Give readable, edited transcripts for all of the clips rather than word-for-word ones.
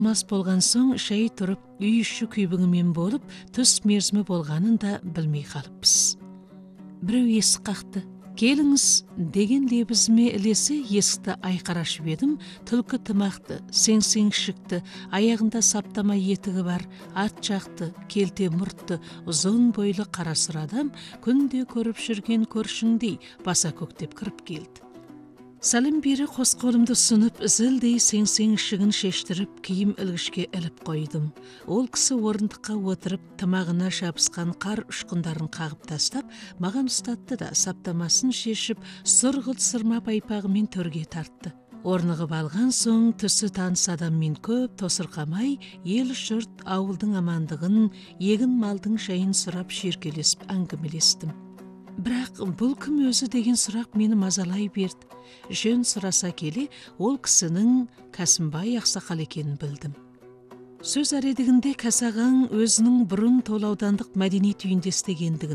Мас болған соң шай тұрып, үй іші күйбіңімен болып, түс мерзімі болғанын да білмей қалыппыз. Біреу есік қақты. Келіңіз деген лебізіме ілесе есікті айқара ашып едім. Түлкі тымақты, сеңсең шікті, аяғында саптама етігі бар, ат жақты, келте мұртты, ұзын бойлы қара сұр адам күнде көріп жүрген көршіңдей баса көктеп кіріп келді. Сәлем бері қос қолымды ұсынып, зілдей сеңсең ішігін шештіріп, киім ілгішке іліп қойдым. Ол кісі орындыққа отырып, тымағына жабысқан қар ұшқындарын қағып тастап, маған ұстатты да саптамасын шешіп, сұрғылт сырма байпағымен төрге тартты. Орнығып алған соң, түсі таныс адаммен көп тосырқамай, ел жұрт ауылдың амандығын, егін малдың жайын сұрап шеркелесіп әңгімелестім. Бірақ бұл кім өзі деген сұрақ мені мазалай берді. Жөн сұраса келе, ол кісінің Кәсімбай ақсақал екенін білдім. Сөз әредігінде Кәсағаң өзінің бұрын Толаудандық мәдениет үйінде істегендігін,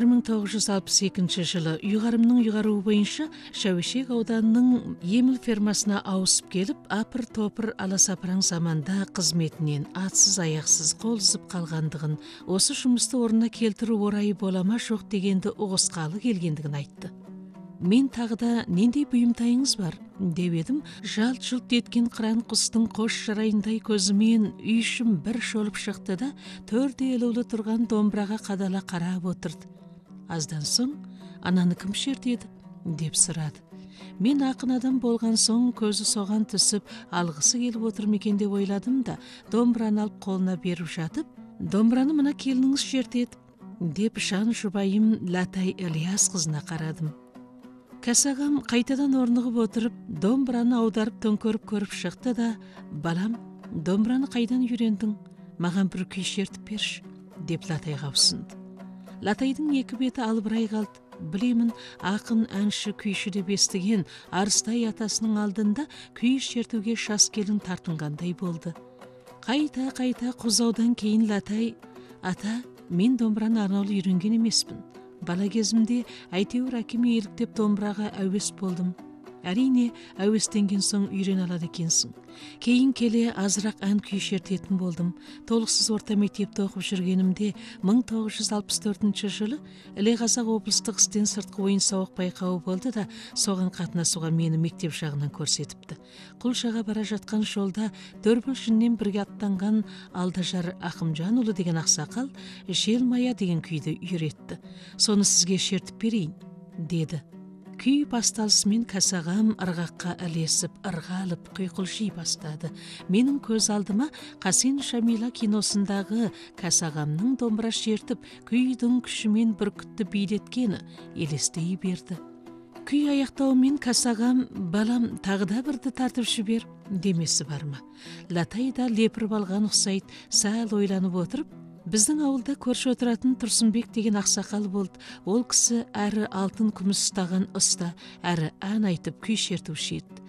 1962 жылы ұйғарымның ұйғаруы бойынша Шәуешек ауданының Еміл фермасына ауысып келіп, апыр-топыр аласапыран заманда қызметінен атсыз аяқсыз қолсыз қалғандығын, осы жұмысты орнына келтіру орайы болама жоқ дегенді ұғысқалы келгендігін айтты. Мен тағыда нендей бұйымтайыңыз бар, деп едім. Жалт-жұлт еткен қыран құстың қош жарайындай көзімен үй ішім бір шолып шықты да, төрде елеулі тұрған домбыраға қадала қарап отырды. Аздан соң, ананы кім шертеді, деп сұрады. Мен ақын адам болған соң көзі соған түсіп, алғысы келіп отыр екен деп ойладым да, домбыраны алып қолына беріп жатып, домбыраны мына келініңіз шертеді, деп жан жұбайым Латай Ильяс қызына қарадым. Кәсағам қайтадан орнығып отырып, домбыраны аударып төңкеріп көріп шықты да, балам, домбыраны қайдан үйрендің? Маған бір күй шертіп берші, деп Латайға ұсынды. Латайдың екі беті албырай қалды. Білемін, ақын, әнші, күйші деп естіген Арыстай атасының алдында күй шертуге шас келін тартынғандай болды. Қайта қозаудан кейін Латай, ата, мен домбыраны арнаулы үйренген емеспін. Бала кезімде әйтеуір әкеме еліктеп домбыраға әуес болдым. Әрине, әуестенген соң үйрен алады екенсің. Кейін келе азырақ ән күй шертетін болдым. Толықсыз орта мектепте оқып жүргенімде 1964 жылы Іле Қазақ облыстық істен сыртқы ойын-сауық байқауы болды да, соған қатынасуға мені мектеп жағынан көрсетіпті. Құлшаға бара жатқан жолда Дөрбілжіннен бірге аттанған Алдажар Ақымжанұлы деген ақсақал Желмая деген күйді үйретті. Соны сізге шертіп берейін, деді. Күй басталысымен Кәсағам ырғаққа ілесіп, ырғалып, құйқылжи бастады. Менің көз алдыма Қасен Шамила киносындағы Кәсағамның домбыра шертіп, күйдің күшімен бүркітті билеткені елестей берді. Күй аяқтауымен Кәсағам, балам, тағыда бірді тартып жібер, демесі бар ма? Латай да лепіріп алған ұқсайды, сәл ойланып отырып, біздің ауылда көрші отыратын Тұрсынбек деген ақсақал болды. Ол кісі әрі алтын күміс ұстаған ұста, әрі ән айтып күй шертуші еді.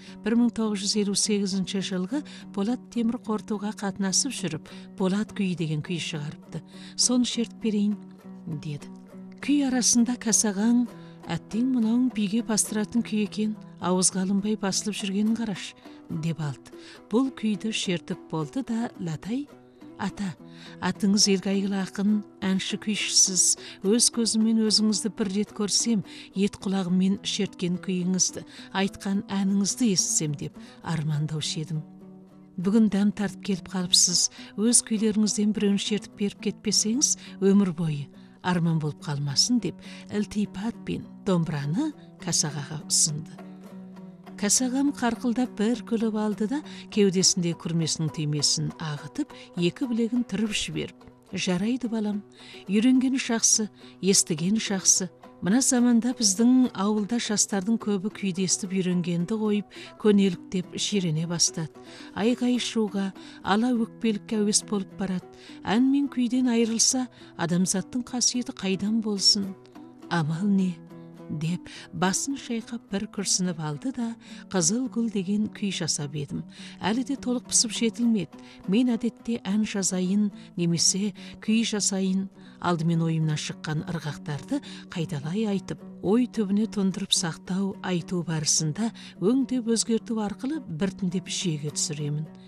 1958 жылғы Болат темір қорытуға қатынасып жүріп, Болат күйі деген күй шығарыпты. Соны шертіп берейін, деді. Күй арасында Кәсағаң, әттең мынауың биге бастыратын күй екен, ауызға алынбай басылып жүргенін қараш, деп алды. Бұл күйді шертіп болды да, Латай, ата, атыңыз елғайғылы ақын, әнші күйшісіз, өз көзіммен өзіңізді бір рет көрсем, ет құлағыммен шерткен күйіңізді, айтқан әніңізді естісем деп армандаушы едім. Бүгін дәм тартып келіп қалыпсыз, өз күйлеріңізден біреуін шертіп беріп кетпесеңіз, өмір бойы арман болып қалмасын деп, ілтипатпен домбыраны Кәсағаға ұсынды. Кәсағам қарқылдап бір күліп алды да, кеудесінде күрмесінің түймесін ағытып, екі білегін түріп жіберіп, жарайды балам, үйренгені жақсы, естігені жақсы. Мына заманда біздің ауылда жастардың көбі күйді естіп үйренгенді қойып, көнеліктеп ширене бастады. Айғай шуға, ала өкпелікке әуес болып барады. Ән мен күйден айырылса, адамзаттың қасиеті қайдан болсын? Амал не? Деп басын шайқап бір күрсініп алды да, Қызыл гүл деген күй жасап едім. Әлі де толық пісіп жетілмеді. Мен әдетте ән жазайын, немесе күй жасайын. Алдымен ойымнан шыққан ырғақтарды қайталай айтып, ой түбіне тұндырып сақтау, айту барысында өңдеп өзгерту арқылы біртіндеп жүйеге түсіремін.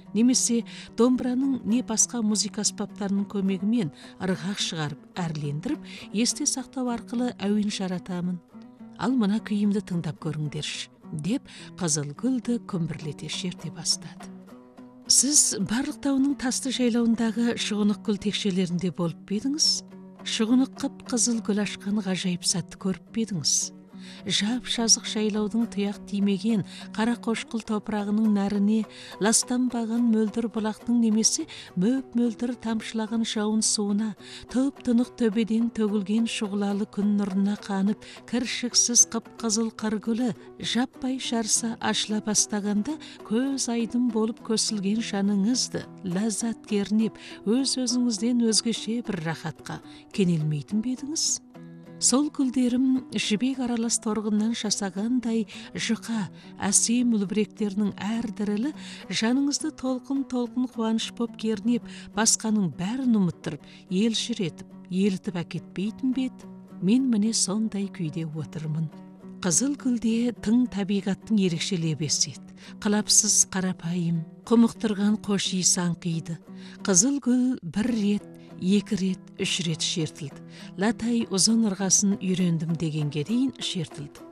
немесе домбыраның не басқа музыка аспаптарының көмегімен ырғақ шығарып, әрлендіріп, есте сақтау арқылы әуен жаратамын. Ал мына күйімді тыңдап көріңдерші, деп Қызылгүлді күмбірлете шерте бастады. Сіз барлық тауының тасты жайлауындағы шұғынық гүл текшелерінде болып бедіңіз? Шұғынық қып қызыл гүл ашқан ғажайып сәтті көріп бедіңіз? Жап жазық жайлаудың тұяқ тимеген қара қошқыл топырағының нәріне ластанбаған мөлдір бұлақтың немесе мөп-мөлдір тамшылаған жауын суына, тұп-тұнық төбеден төгілген шұғылалы күн нұрына қанып, кіршіксіз қып-қызыл қыргүлі жаппай жарса ашыла бастағанда көз айдын болып көсілген жаныңызды ләззат кернеп, өз-өзіңізден өзгеше бір рахатқа кенелмейтін бедіңіз? Сол гүлдерім жібек аралас торғыннан жасағандай жұқа, әсем үлбіректерінің әр дірілі жаныңызды толқын-толқын қуаныш боп кернеп, басқаның бәрін ұмыттырып, елшіретіп, елітіп әкетпейтін бет. Мен міне сондай күйде отырмын. Қызыл гүлде тың табиғаттың ерекше лебесі еді. Қылапсыз қарапайым, құмықтырған қош иіс аңқиды. Қызыл гүл бір рет, 2 рет, 3 рет шертілді. Латай ұзын ырғасын үйрендім дегенге дейін шертілді.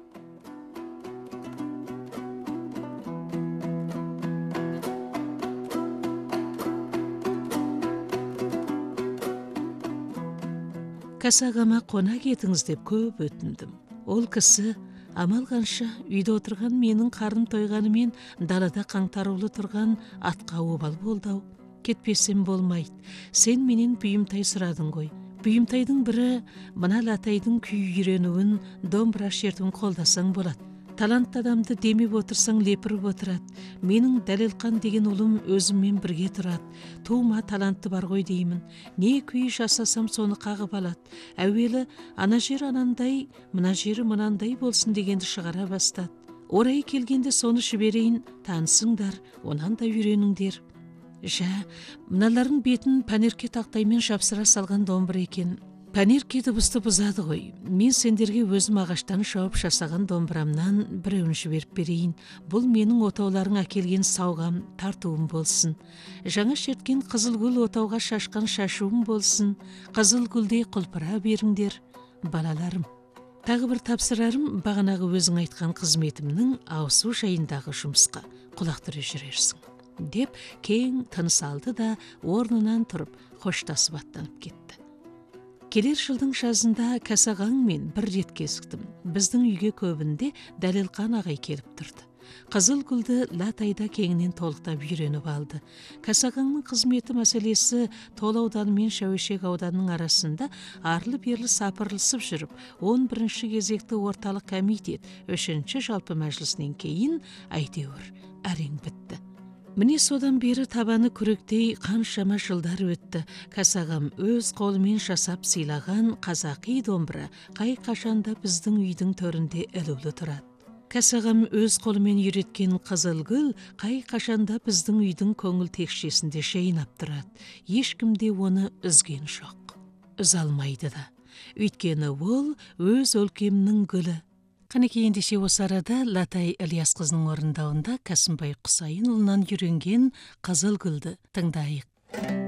Кәсағама қонақ етіңіз деп көп өтіндім. Ол кісі амал қанша үйде отырған менің қарым тойғанымен далада қаңтарулы тұрған атқа обал болды-ау. Кетпесем болмайды. Сен менен бұйымтай сұрадың ғой. Бұйымтайдың бірі мына Латайдың күй үйренуін, домбыра шертуін қолдасаң болады. Талантты адамды демеп отырсаң лепіріп отырады. Менің Дәлелқан деген ұлым өзіммен бірге тұрады. Туыма талантты бар ғой деймін. Не күй жасасам соны қағып алады. Әуелі ана жер анандай, мына жері мынандай болсын дегенді шығара бастады. Орайы келгенде соны жіберейін, танысыңдар, онан да үйреніңдер. Жә, мыналардың бетін пәнерке тақтаймен жапсыра салған домбыра екен. Пәнерке дыбысты бұзады ғой. Мен сендерге өзім ағаштан жауып жасаған домбырамнан біреуін жіберіп берейін. Бұл менің отауларың әкелген сауғам, тартуым болсын. Жаңа шерткен қызыл гүл отауға шашқан шашуым болсын. Қызыл гүлдей құлпыра беріңдер, балаларым. Тағы бір тапсырарым, бағанағы өзің айтқан қызметімнің ауысу жайындағы жұмысқа құлақ түре жүрерсің, деп кең тыныс алды да орнынан тұрып қоштасып аттанып кетті. Келер жылдың жазында Кәсағаңмен бір рет кезіктім. Біздің үйге көбінде Дәлелқан ағай келіп тұрды. Қызыл гүлді Латайда кеңінен толықтап үйреніп алды. Кәсағаңның қызметі мәселесі Тол ауданы мен Шәуешек ауданының арасында арлы-берлі сапырылысып жүріп, 11-ші кезекті орталық комитет 3-ші жалпы мәжілісінен кейін әйтеуір әрең бітті. Міне содан бері табаны күректей қаншама жылдар өтті. Кәсағам өз қолымен жасап сыйлаған қазақи домбыра қай қашанда біздің үйдің төрінде ілулі тұрады. Кәсағам өз қолымен үйреткен қызыл гүл қай қашанда біздің үйдің көңіл текшесінде жайнап тұрады. Ешкімде оны үзген жоқ. Үзе алмайды да. Өйткені ол өз өлкемнің гүлі. Қанекей ендеше осы арада Латай Ілиясқызының орындауында Кәсімбай Құсайынұлынан үйренген қызыл гүлді тыңдайық.